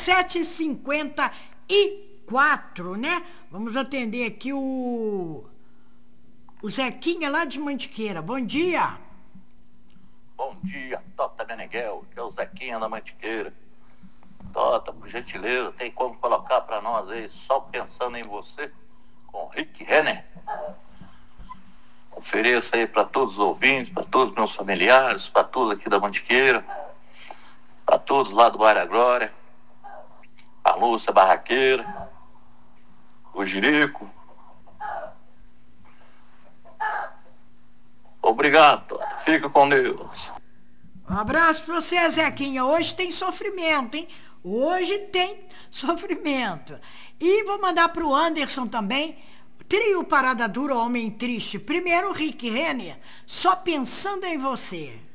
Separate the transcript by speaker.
Speaker 1: 7h54, né? Vamos atender aqui o Zequinha lá de Mantiqueira. Bom dia.
Speaker 2: Bom dia, Tota Meneghel, que é o Zequinha da Mantiqueira. Tota, por gentileza, tem como colocar para nós aí, só pensando em você, com Rick Renner? Ofereço aí para todos os ouvintes, para todos os meus familiares, para todos aqui da Mantiqueira, para todos lá do Bairro da Glória, a Lúcia Barraqueira, o Jirico. Obrigado, Tota. Fica com Deus.
Speaker 1: Um abraço para você, Zequinha. Hoje tem sofrimento, hein? Hoje tem sofrimento. E vou mandar para o Anderson também. Trio Parada Dura, Homem Triste. Primeiro, Rick Renner, Só Pensando em Você.